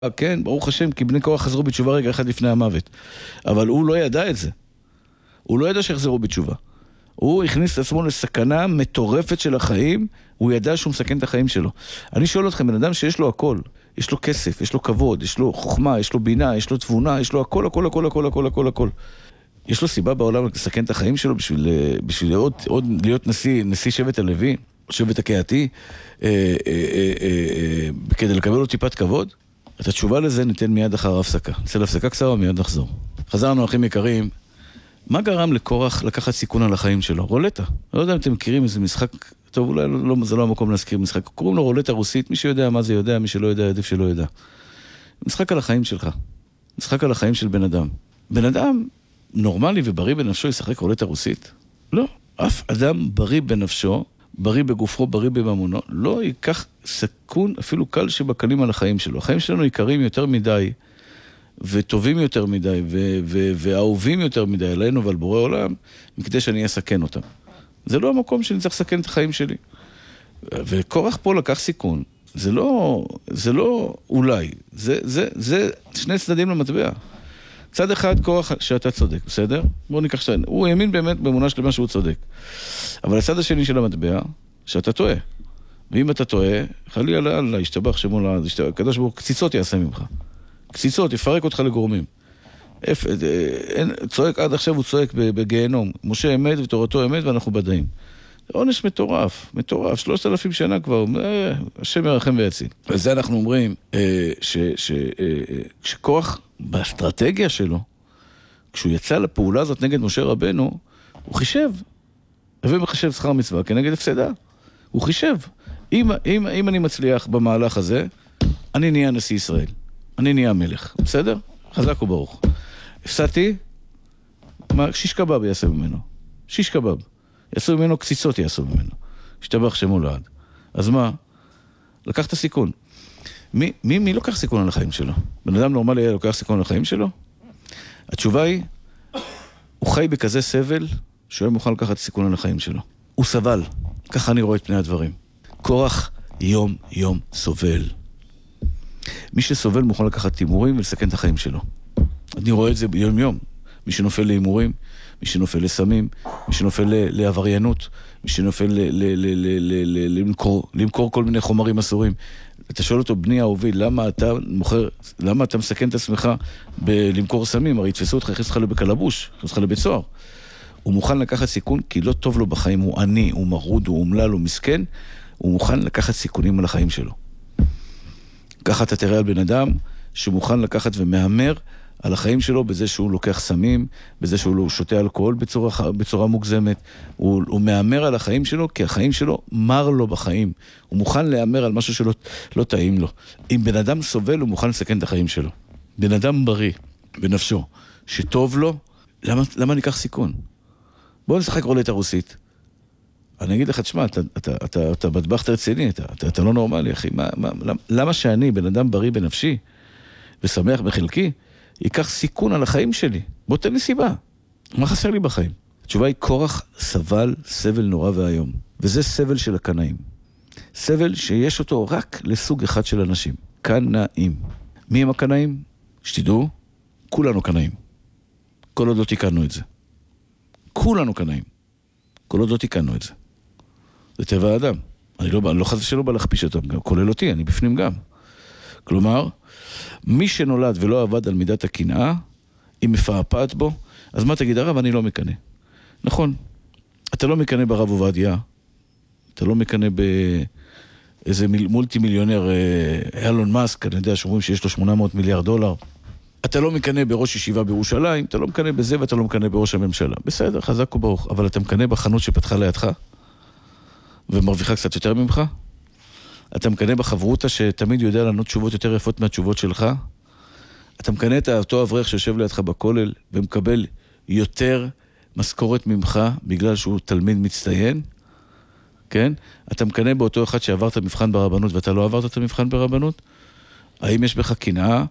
כן, ברוך השם, כי בני קורח חזרו בתשובה רגע אחד לפני המוות. אבל הוא לא ידע את זה. הוא לא ידע שיחזרו בתשובה. הוא הכניס את עצמו לסכנה מטורפת של החיים, הוא ידע שהוא מסכן את החיים שלו. אני שואל אתכם, בן אדם שיש לו הכל, יש לו כסף, יש לו כבוד, יש לו חוכמה, יש לו בינה, יש לו תבונה, יש לו הכל, הכל, הכל, הכל, הכל, הכל, הכל. יש לו סיבה בעולם לסכן את החיים שלו בשביל עוד להיות נשיא שבט הלוי, שבט הקהתי, כדי לקבל לו טיפת כבוד? את התשובה לזה ניתן מיד אחר הפסקה. נצא להפסקה קצרה ומיד נחזור. חזרנו, אחים יקרים. מה גרם לקורח לקחת סיכון על החיים שלו? רולטה. לא יודע אם אתם מכירים איזה משחק, טוב, אולי לא, זה לא המקום להזכיר משחק. קוראים לו רולטה רוסית, מי שיודע מה זה יודע, מי שלא יודע, עדיף שלא יודע. משחק על החיים שלך. משחק על החיים של בן אדם. בן אדם נורמלי ובריא בנפשו ישחק רולטה רוסית? לא. אף אדם בריא בנפשו, בריא בגופו, בריא בממונו, לא ייקח סיכון אפילו קל שבקלים על החיים שלו. החיים שלנו יקרים יותר מדי, וטובים יותר מדי, ואהובים יותר מדי עלינו ועל בורא עולם, מכדי שאני אסכן אותם. זה לא המקום שאני צריך לסכן את החיים שלי. וקורח פה לקח סיכון. זה לא אולי. זה שני צדדים למטבע. צד אחד, קורח שאתה צודק, בסדר? בואו ניקח שתיים. הוא האמין באמת באמונה שלמה שהוא צודק. אבל הצד השני של המטבע, שאתה טועה. ואם אתה טועה, חלי על להשתבח שמו הקדוש ברוך הוא קציצות יעשה ממך. קציצות, יפרק אותך לגורמים. צועק עד עכשיו הוא צועק בגיהנום. משה אמת ותורתו אמת ואנחנו בדאים. זה עונש מטורף, מטורף. 3,000 שנה כבר, השם ירחם ויציל. וזה אנחנו אומרים, שכוח באסטרטגיה שלו, כשהוא יצא לפעולה הזאת נגד משה רבנו, הוא חישב. ומחשב שכר מצווה כנגד הפסדה. הוא חישב. אם אני מצליח במהלך הזה, אני נהיה נשיא ישראל. אני נהיה מלך. בסדר? חזק וברוך. הפסדתי, שיש קבב יעשה ממנו. שיש קבב. יעשו ממנו קציצות יעשו ממנו. השתבח שמו לעד. אז מה? לקח את הסיכון. מי לוקח סיכון על החיים שלו? בן אדם נורמלי היה לוקח סיכון על החיים שלו? התשובה היא, הוא חי בכזה סבל, שהוא היה מוכן לקחת סיכון על החיים שלו. הוא סבל. ככה אני רואה את פני הדברים. קורח יום יום סובל. מי שסובל מוכן לקחת תימורים ולסכן את החיים שלו. אני רואה את זה ביום יום. מי שנופל לאימורים, מי שנופל לסמים, מי שנופל לעבריינות, מי שנופל למכור כל מיני חומרים אסורים. אתה שואל אותו, בני אהובי, למה אתה מסכן את עצמך למכור סמים? הרי יתפסו אותך, יכניס אותך בקלבוש, יכניס אותך לבית סוהר. הוא מוכן לקחת סיכון כי לא טוב לו בחיים, הוא עני, הוא מרוד, הוא אומלל, הוא מסכן, הוא מוכן לקחת סיכונים על החיים שלו. ככה אתה תראה על בן אדם שמוכן לקחת ומאמר על החיים שלו בזה שהוא לוקח סמים, בזה שהוא שותה אלכוהול בצורה מוגזמת. הוא מאמר על החיים שלו כי החיים שלו מר לו בחיים. הוא מוכן לאמר על משהו שלא לא טעים לו. אם בן אדם סובל הוא מוכן לסכן את החיים שלו. בן אדם בריא בנפשו שטוב לו, למה ניקח סיכון? בואו נשחק רולטה רוסית. אני אגיד לך, תשמע, אתה בטבח רציני, אתה לא נורמלי, אחי. למה שאני, בן אדם בריא בנפשי, ושמח בחלקי, ייקח סיכון על החיים שלי? בוא תן לי סיבה. מה חסר לי בחיים? התשובה היא, קורח סבל סבל נורא והיום. וזה סבל של הקנאים. סבל שיש אותו רק לסוג אחד של אנשים. קנאים. מי הם הקנאים? שתדעו, כולנו קנאים. כל עוד לא תיקנו את זה. כולנו קנאים. כל עוד לא תיקנו את זה. זה טבע האדם. אני לא חושב שלא בא להכפיש אותם, גם כולל אותי, אני בפנים גם. כלומר, מי שנולד ולא עבד על מידת הקנאה, היא מפעפעת בו, אז מה תגיד, הרב, אני לא מקנה. נכון, אתה לא מקנה ברב עובדיה, אתה לא מקנה באיזה מולטי מיליונר, אילון מאסק, אני יודע שאומרים שיש לו 800 מיליארד דולר, אתה לא מקנה בראש ישיבה בירושלים, אתה לא מקנה בזה ואתה לא מקנה בראש הממשלה. בסדר, חזק וברוך, אבל אתה מקנה בחנות שפתחה לידך, ומרוויחה קצת יותר ממך? אתה מקנה בחברותה שתמיד יודע לענות תשובות יותר יפות מהתשובות שלך? אתה מקנה את אותו אברך שיושב לידך בכולל ומקבל יותר משכורת ממך בגלל שהוא תלמיד מצטיין? כן? אתה מקנה באותו אחד שעברת מבחן ברבנות ואתה לא עברת את המבחן ברבנות? האם יש בך קנאה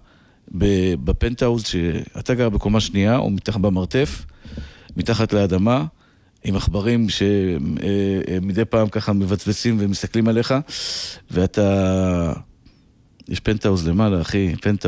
בפנטהאוז שאתה גר בקומה שנייה או מתחת במרתף, מתחת לאדמה, עם עכברים שמדי פעם ככה מבצבצים ומסתכלים עליך, ואתה יש פנטאוז למעלה, אחי, פנטאוז.